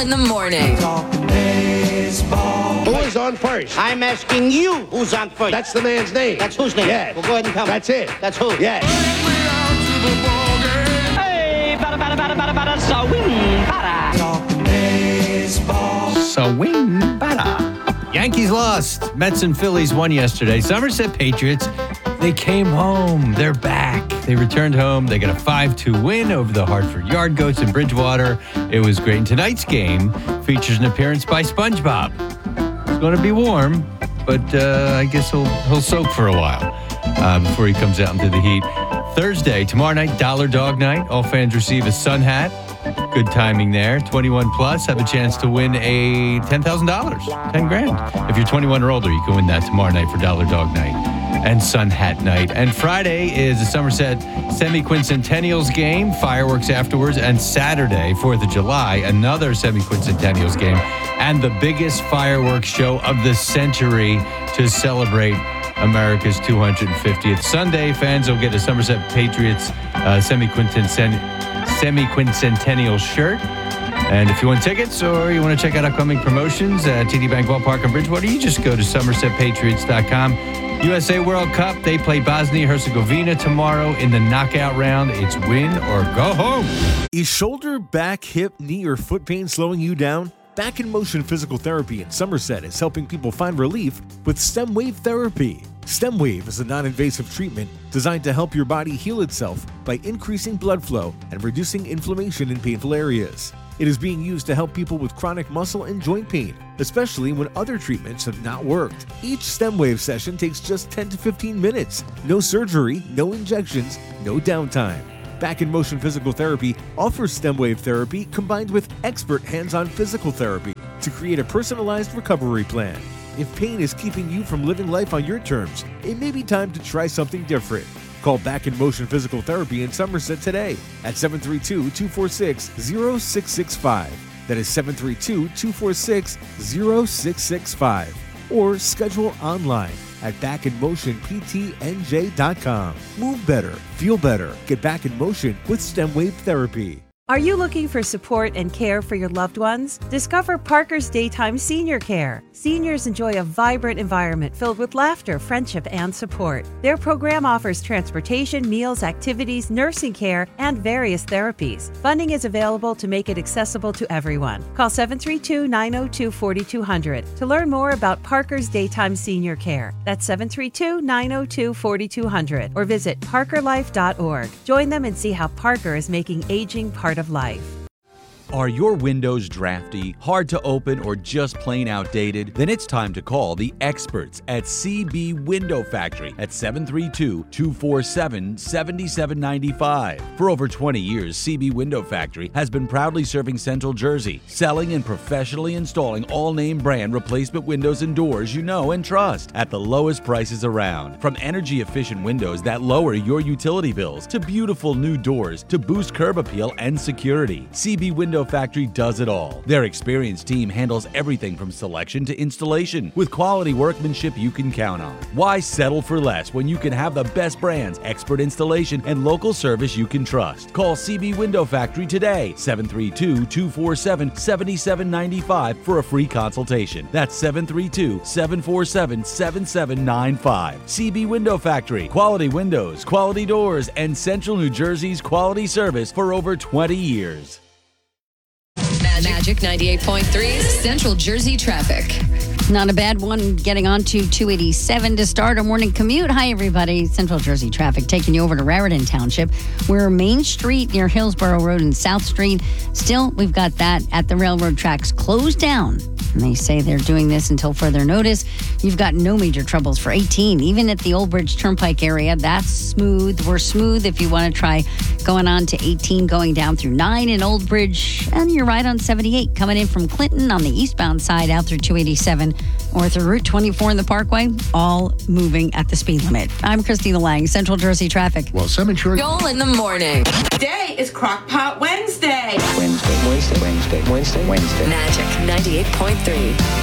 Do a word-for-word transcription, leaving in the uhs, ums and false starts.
in the morning. Who is on first? I'm asking you who's on first. That's the man's name. That's whose name? Yes. Well, go ahead and tell me. That's it. That's who? Yes. Hey, bada, bada, bada, bada, bada, so win, bada. Swing bada. Yankees lost. Mets and Phillies won yesterday. Somerset Patriots, they came home. They're back. They returned home. They got a five two win over the Hartford Yard Goats in Bridgewater. It was great. And tonight's game features an appearance by SpongeBob. It's going to be warm, but uh, I guess he'll, he'll soak for a while uh, before he comes out into the heat. Thursday, tomorrow night, Dollar Dog Night. All fans receive a sun hat. Good timing there. twenty-one plus have a chance to win a ten thousand dollars, ten grand. If you're twenty-one or older, you can win that tomorrow night for Dollar Dog Night and Sun Hat Night. And Friday is the Somerset Semi-Quincentennials game, fireworks afterwards. And Saturday, fourth of July, another Semi-Quincentennials game and the biggest fireworks show of the century to celebrate America's two hundred fiftieth. Sunday, fans will get a Somerset Patriots uh, Semi-Quincentennial Semi-Quincentennial shirt. And if you want tickets or you want to check out upcoming promotions at T D Bank Ballpark in Bridgewater, you just go to somerset patriots dot com. U S A World Cup, they play Bosnia-Herzegovina tomorrow in the knockout round. It's win or go home. Is shoulder, back, hip, knee, or foot pain slowing you down? Back in Motion Physical Therapy in Somerset is helping people find relief with STEM Wave Therapy. STEM Wave is a non-invasive treatment designed to help your body heal itself by increasing blood flow and reducing inflammation in painful areas. It is being used to help people with chronic muscle and joint pain, especially when other treatments have not worked. Each STEM Wave session takes just ten to fifteen minutes. No surgery, no injections, no downtime. Back in Motion Physical Therapy offers STEM Wave therapy combined with expert hands-on physical therapy to create a personalized recovery plan. If pain is keeping you from living life on your terms, it may be time to try something different. Call Back in Motion Physical Therapy in Somerset today at seven three two, two four six, zero six six five. That is seven three two, two four six, zero six six five. Or schedule online at back in motion p t n j dot com. Move better, feel better. Get back in motion with STEM Wave Therapy. Are you looking for support and care for your loved ones? Discover Parker's Daytime Senior Care. Seniors enjoy a vibrant environment filled with laughter, friendship, and support. Their program offers transportation, meals, activities, nursing care, and various therapies. Funding is available to make it accessible to everyone. Call seven three two, nine zero two, four two zero zero to learn more about Parker's Daytime Senior Care. That's seven three two, nine zero two, four two zero zero or visit parker life dot org. Join them and see how Parker is making aging part of life. Are your windows drafty, hard to open, or just plain outdated? Then it's time to call the experts at C B Window Factory at seven three two, two four seven, seven seven nine five. For over twenty years, C B Window Factory has been proudly serving Central Jersey, selling and professionally installing all name brand replacement windows and doors you know and trust at the lowest prices around. From energy efficient windows that lower your utility bills to beautiful new doors to boost curb appeal and security, C B Window Factory does it all. Their experienced team handles everything from selection to installation with quality workmanship you can count on. Why settle for less when you can have the best brands, expert installation, and local service you can trust? Call C B Window Factory today, seven three two, two four seven, seven seven nine five for a free consultation. That's seven three two, seven four seven, seven seven nine five. C B Window Factory, quality windows, quality doors, and Central New Jersey's quality service for over twenty years. Magic ninety-eight point three, Central Jersey traffic. Not a bad one getting on to two eighty-seven to start a morning commute. Hi, everybody. Central Jersey traffic taking you over to Raritan Township, where Main Street near Hillsborough Road and South Street. Still, we've got that at the railroad tracks closed down. And they say they're doing this until further notice. You've got no major troubles for eighteen, even at the Old Bridge Turnpike area. That's smooth. We're smooth if you want to try going on to eighteen, going down through nine in Old Bridge. And you're right on seventy-eight, coming in from Clinton on the eastbound side out through two eighty-seven or through Route twenty-four in the Parkway, all moving at the speed limit. I'm Christina Lang, Central Jersey traffic. Well, some insurance. Goal in the morning. Today is Crockpot Wednesday. Wednesday, Wednesday, Wednesday, Wednesday, Wednesday. Magic ninety-eight point three.